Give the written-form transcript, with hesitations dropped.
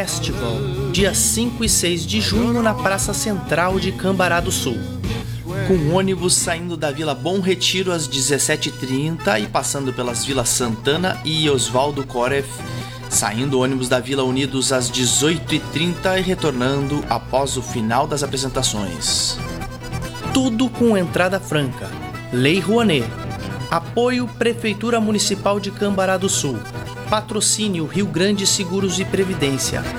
Festival, dia 5 e 6 de junho na Praça Central de Cambará do Sul. Com ônibus saindo da Vila Bom Retiro às 17h30 e passando pelas Vilas Santana e Oswaldo Coref, saindo ônibus da Vila Unidos às 18h30 e retornando após o final das apresentações. Tudo com entrada franca. Lei Rouanet. Apoio Prefeitura Municipal de Cambará do Sul. Patrocínio Rio Grande Seguros e Previdência.